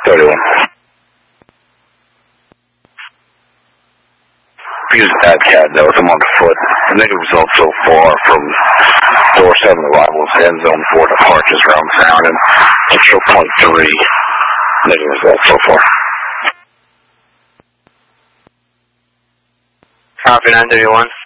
31. Use that cat note. I'm on foot. Negative results so far from door 7 arrivals, end zone 4 departures around town, and control point 3. Negative results so far. Copy 931.